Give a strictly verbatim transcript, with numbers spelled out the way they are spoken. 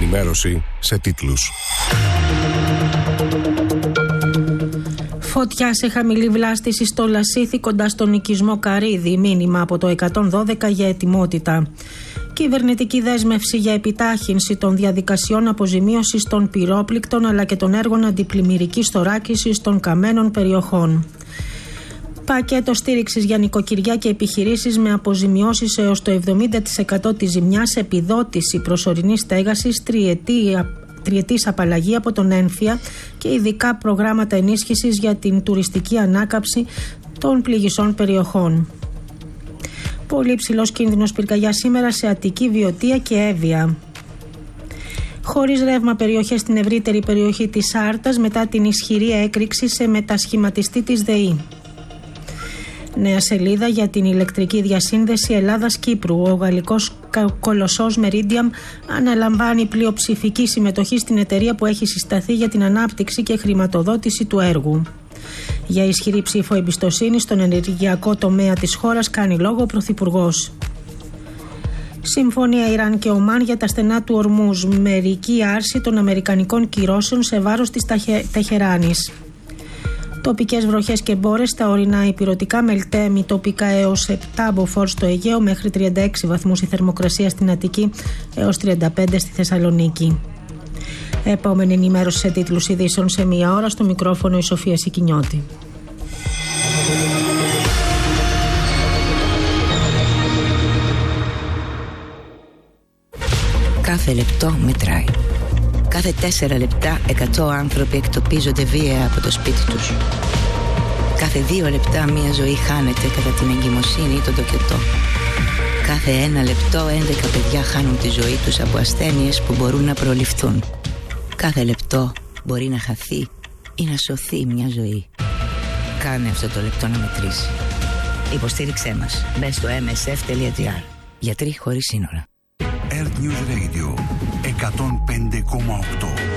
ενημέρωση σε τίτλους. Φωτιά σε χαμηλή βλάστηση στο Λασίθι κοντά στον οικισμό Καρύδη. Μήνυμα από το εκατόν δώδεκα για ετοιμότητα. Κυβερνητική δέσμευση για επιτάχυνση των διαδικασιών αποζημίωσης των πυρόπληκτων αλλά και των έργων αντιπλημμυρικής θωράκισης των καμένων περιοχών. Πακέτο στήριξης για νοικοκυριά και επιχειρήσεις με αποζημιώσεις έως το εβδομήντα τοις εκατό της ζημιάς, επιδότηση προσωρινής στέγασης, τριετή τριετής απαλλαγή από τον έμφυα και ειδικά προγράμματα ενίσχυσης για την τουριστική ανάκαμψη των πληγισών περιοχών. Πολύ ψηλός κίνδυνος πυρκαγιά σήμερα σε Αττική, Βιωτία και Εύβοια. Χωρίς ρεύμα περιοχές στην ευρύτερη περιοχή της Άρτας μετά την ισχυρή έκρηξη σε μετασχηματιστή της ΔΕΗ. Νέα σελίδα για την ηλεκτρική διασύνδεση Ελλάδας-Κύπρου. Ο γαλλικός κολοσσός Meridiam αναλαμβάνει πλειοψηφική συμμετοχή στην εταιρεία που έχει συσταθεί για την ανάπτυξη και χρηματοδότηση του έργου. Για ισχυρή ψήφο εμπιστοσύνη στον ενεργειακό τομέα της χώρας κάνει λόγο ο Πρωθυπουργός. Συμφωνία Ιράν και Ομάν για τα στενά του Ορμούζ. Μερική άρση των αμερικανικών κυρώσεων σε βάρος της Τεχεράνης. Τοπικές βροχές και μπόρες στα ορεινά ηπειρωτικά, Μελτέμι τοπικά έως επτά, μποφόρ στο Αιγαίο, μέχρι τριάντα έξι βαθμούς η θερμοκρασία στην Αττική έως τριάντα πέντε στη Θεσσαλονίκη. Επόμενη ενημέρωση σε τίτλους ειδήσεων σε μία ώρα, στο μικρόφωνο η Σοφία Σικινιώτη. Κάθε λεπτό μετράει. Κάθε τέσσερα λεπτά εκατό άνθρωποι εκτοπίζονται βία από το σπίτι τους. Κάθε δύο λεπτά μία ζωή χάνεται κατά την εγκυμοσύνη ή τον τοκετό. Κάθε ένα λεπτό έντεκα παιδιά χάνουν τη ζωή τους από ασθένειες που μπορούν να προληφθούν. Κάθε λεπτό μπορεί να χαθεί ή να σωθεί μια ζωή. Κάνε αυτό το λεπτό να μετρήσει. Υποστήριξέ μας. Μπες στο εμ ες εφ τελεία τζι άρ. Γιατροί χωρίς σύνορα. Earth News Radio εκατόν πέντε κόμμα οκτώ.